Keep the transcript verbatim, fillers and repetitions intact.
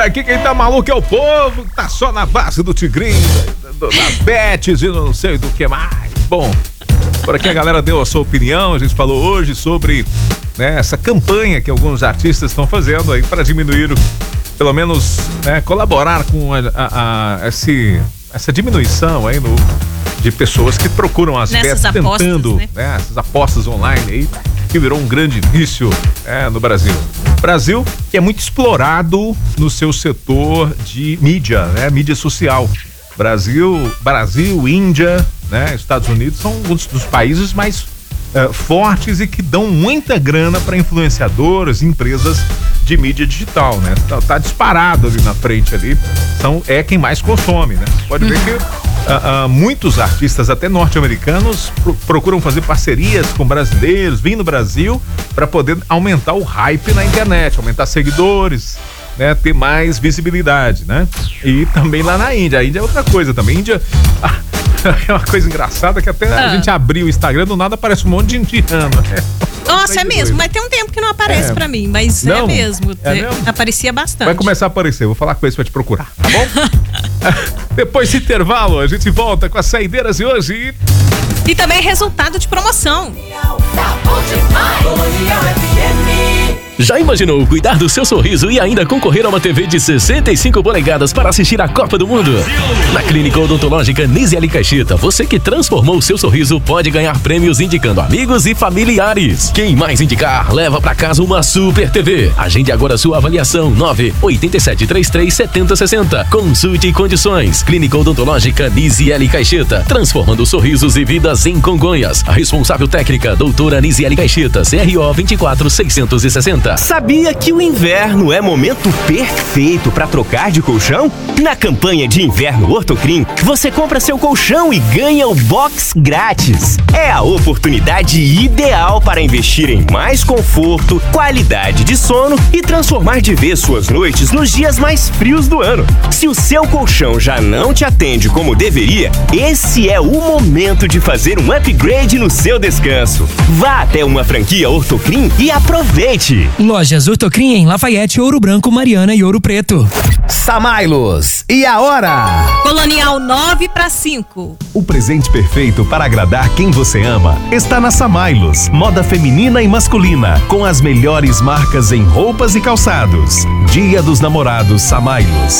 aqui quem tá maluco é o povo, tá só na base do Tigrinho, do, das bets e não sei do que mais. Bom, por aqui a galera deu a sua opinião, a gente falou hoje sobre, né, essa campanha que alguns artistas estão fazendo aí para diminuir, pelo menos, né, colaborar com a, a, a, esse, essa diminuição aí no, de pessoas que procuram as bets tentando, né? né, essas apostas online aí, que virou um grande vício é, no Brasil. Brasil que é muito explorado no seu setor de mídia, né, mídia social. Brasil, Brasil, Índia, né, Estados Unidos são alguns dos países mais uh, fortes e que dão muita grana para influenciadores, empresas de mídia digital, né? Tá, tá disparado ali na frente ali, são, é quem mais consome, né? Pode ver que uh, uh, muitos artistas, até norte-americanos, pro, procuram fazer parcerias com brasileiros, vir no Brasil para poder aumentar o hype na internet, aumentar seguidores, né, ter mais visibilidade, né? E também lá na Índia. A Índia é outra coisa também. A Índia é uma coisa engraçada que até ah. a gente abriu o Instagram, do nada aparece um monte de indiano. É, Nossa, é mesmo, doido. Mas tem um tempo que não aparece é. pra mim, mas não, é mesmo. É mesmo. Aparecia bastante. Vai começar a aparecer, vou falar com eles pra te procurar, tá bom? Depois desse intervalo, a gente volta com as saideiras de hoje. E também resultado de promoção. Já imaginou cuidar do seu sorriso e ainda concorrer a uma T V de sessenta e cinco polegadas para assistir a Copa do Mundo? Na Clínica Odontológica Nisiele Caixeta, você que transformou o seu sorriso pode ganhar prêmios indicando amigos e familiares. Quem mais indicar, leva para casa uma Super T V. Agende agora sua avaliação. Nove oito sete três três sete zero seis zero. Consulte condições. Clínica Odontológica Nisiele Caixeta, transformando sorrisos e vidas em Congonhas. A responsável técnica, doutora Nisiele Caixeta, C R O vinte e quatro seiscentos e sessenta. Sabia que o inverno é momento perfeito para trocar de colchão? Na campanha de inverno Ortocrim, você compra seu colchão e ganha o box grátis. É a oportunidade ideal para investir em mais conforto, qualidade de sono e transformar de vez suas noites nos dias mais frios do ano. Se o seu colchão já não te atende como deveria, esse é o momento de fazer um upgrade no seu descanso. Vá até uma franquia Ortocrim e aproveite! Lojas Ortocrim em Lafayette, Ouro Branco, Mariana e Ouro Preto. Samailos, e a hora? Colonial nove para cinco. O presente perfeito para agradar quem você ama está na Samailos. Moda feminina e masculina, com as melhores marcas em roupas e calçados. Dia dos Namorados Samailos.